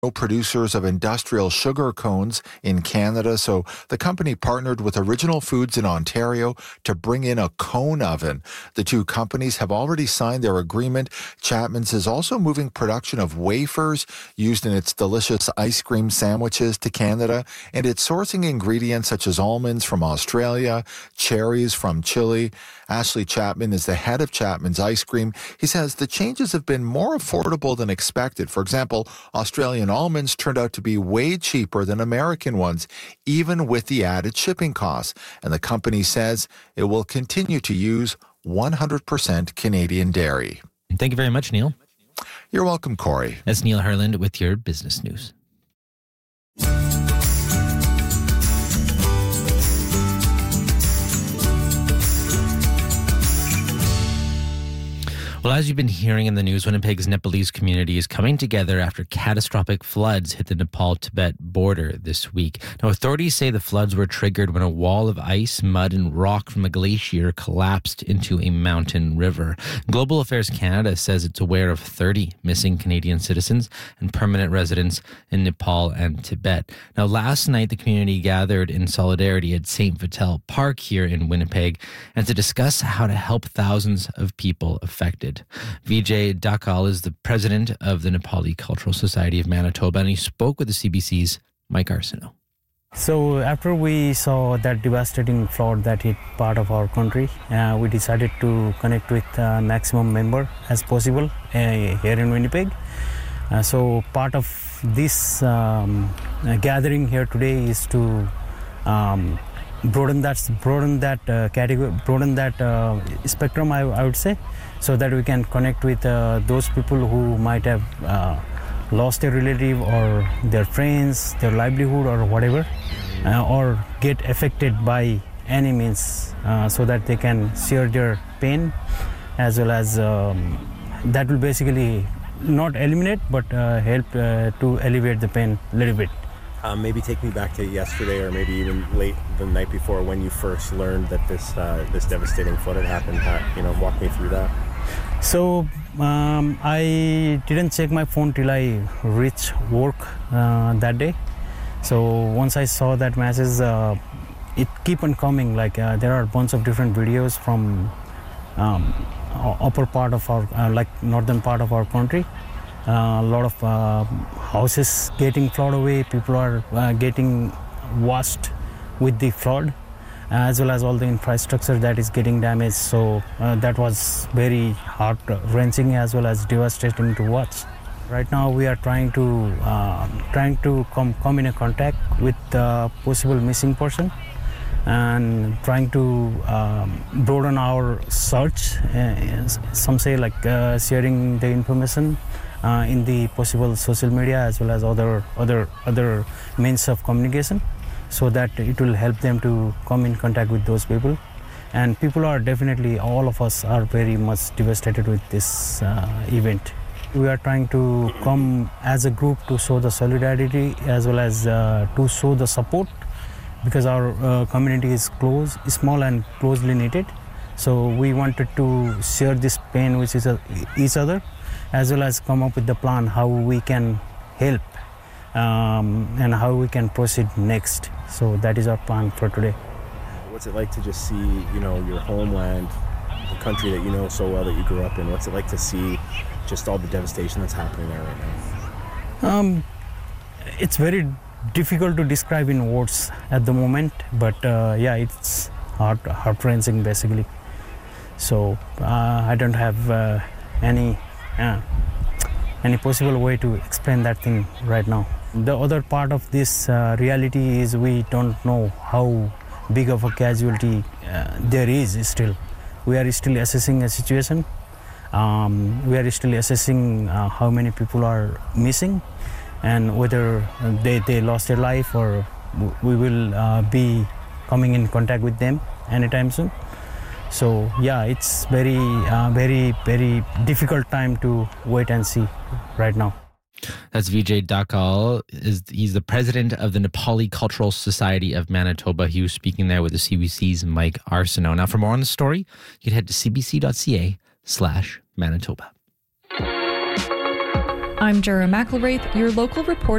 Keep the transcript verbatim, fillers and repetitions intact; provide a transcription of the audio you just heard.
producers of industrial sugar cones in Canada. So the company partnered with Original Foods in Ontario to bring in a cone oven. The two companies have already signed their agreement. Chapman's is also moving production of wafers used in its delicious ice cream sandwiches to Canada, and it's sourcing ingredients such as almonds from Australia, cherries from Chile. Ashley Chapman is the head of Chapman's Ice Cream. He says the changes have been more affordable than expected. For example, Australian almonds turned out to be way cheaper than American ones, even with the added shipping costs. And the company says it will continue to use one hundred percent Canadian dairy. Thank you very much, Neil. You're welcome, Corey. That's Neil Herland with your business news. Well, as you've been hearing in the news, Winnipeg's Nepalese community is coming together after catastrophic floods hit the Nepal-Tibet border this week. Now, authorities say the floods were triggered when a wall of ice, mud, and rock from a glacier collapsed into a mountain river. Global Affairs Canada says it's aware of thirty missing Canadian citizens and permanent residents in Nepal and Tibet. Now, last night, the community gathered in solidarity at Saint Vital Park here in Winnipeg and to discuss how to help thousands of people affected. Vijay Dakal is the president of the Nepali Cultural Society of Manitoba, and he spoke with the C B C's Mike Arsenault. So after we saw that devastating flood that hit part of our country, uh, we decided to connect with uh, maximum member as possible uh, here in Winnipeg. Uh, so part of this um, uh, gathering here today is to um, broaden that broaden that uh, category, broaden that uh, spectrum, I, I would say, so that we can connect with uh, those people who might have uh, lost their relative or their friends, their livelihood or whatever, uh, or get affected by any means, uh, so that they can share their pain, as well as um, that will basically not eliminate but uh, help uh, to alleviate the pain a little bit. Um, maybe take me back to yesterday, or maybe even late the night before, when you first learned that this uh, this devastating flood had happened. How, you know, walk me through that. So um, I didn't check my phone till I reached work uh, that day. So once I saw that message, uh, it keep on coming. Like uh, there are a bunch of different videos from um, upper part of our, uh, like northern part of our country. Uh, a lot of uh, houses getting flooded away, people are uh, getting washed with the flood, as well as all the infrastructure that is getting damaged. So uh, that was very heart-wrenching as well as devastating to watch. Right now we are trying to uh, trying to come come in a contact with the possible missing person and trying to um, broaden our search. Uh, some say like uh, sharing the information Uh, in the possible social media as well as other other other means of communication, so that it will help them to come in contact with those people. And people are definitely, all of us are very much devastated with this uh, event. We are trying to come as a group to show the solidarity as well as uh, to show the support, because our uh, community is close, small and closely knitted. So we wanted to share this pain with each other, as well as come up with the plan how we can help um, and how we can proceed next. So that is our plan for today. What's it like to just see, you know, your homeland, the country that you know so well, that you grew up in? What's it like to see just all the devastation that's happening there right now? Um, it's very difficult to describe in words at the moment, but uh, yeah, it's heart heart-wrenching basically. So uh, I don't have uh, any uh, any possible way to explain that thing right now. The other part of this uh, reality is we don't know how big of a casualty uh, there is still. We are still assessing a situation. Um, we are still assessing uh, how many people are missing and whether they, they lost their life, or we will uh, be coming in contact with them anytime soon. So yeah, it's very, uh, very, very difficult time to wait and see right now. That's Vijay Dakal. Is he's the president of the Nepali Cultural Society of Manitoba. He was speaking there with the C B C's Mike Arsenault. Now, for more on the story, you can head to cbc.ca slash Manitoba. I'm Jera McElraith, your local reporter.